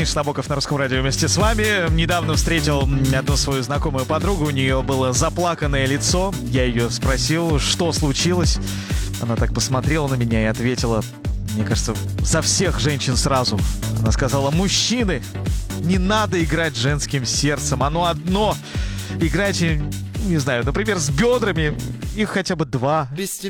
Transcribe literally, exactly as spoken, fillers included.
Миша Набоков на Русском радио вместе с вами. Недавно встретил одну свою знакомую подругу. У нее было заплаканное лицо. Я ее спросил, что случилось. Она так посмотрела на меня и ответила, мне кажется, за всех женщин сразу. Она сказала: мужчины, не надо играть женским сердцем. Оно одно. Играйте, не знаю, например, с бедрами. Их хотя бы два. Без тебя